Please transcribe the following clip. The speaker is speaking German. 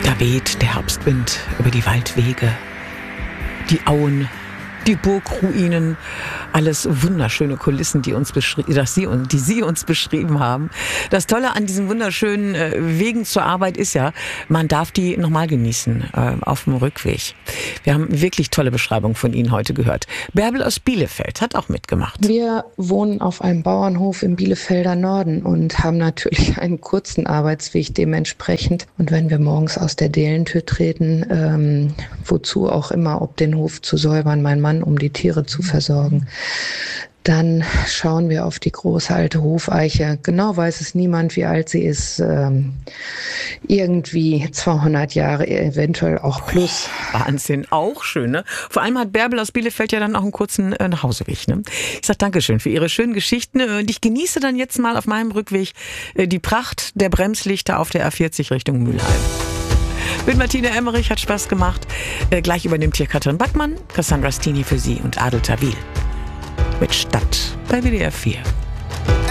Da weht der Herbstwind über die Waldwege, die Auen, die Burgruinen, alles wunderschöne Kulissen, die Sie uns beschrieben haben. Das Tolle an diesen wunderschönen Wegen zur Arbeit ist ja, man darf die nochmal genießen auf dem Rückweg. Wir haben wirklich tolle Beschreibungen von Ihnen heute gehört. Bärbel aus Bielefeld hat auch mitgemacht. Wir wohnen auf einem Bauernhof im Bielefelder Norden und haben natürlich einen kurzen Arbeitsweg dementsprechend. Und wenn wir morgens aus der Dehlentür treten, wozu auch immer, ob den Hof zu säubern, mein Mann, um die Tiere zu versorgen, dann schauen wir auf die große alte Hofeiche. Genau weiß es niemand, wie alt sie ist. Irgendwie 200 Jahre, eventuell auch plus. Wahnsinn, auch schön, ne? Vor allem hat Bärbel aus Bielefeld ja dann auch einen kurzen Nachhauseweg, ne? Ich sag Dankeschön für Ihre schönen Geschichten und ich genieße dann jetzt mal auf meinem Rückweg die Pracht der Bremslichter auf der A40 Richtung Mülheim. Mit Martina Emmerich, hat Spaß gemacht. Gleich übernimmt hier Katrin Backmann, Cassandra Stini für Sie und Adel Tawil. Mit Stadt bei WDR 4.